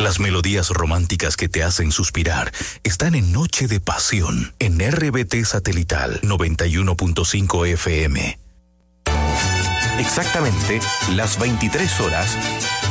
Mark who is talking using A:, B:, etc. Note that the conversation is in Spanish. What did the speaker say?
A: Las melodías románticas que te hacen suspirar están en Noche de Pasión, en RBT Satelital 91.5 FM.
B: Exactamente las 23 horas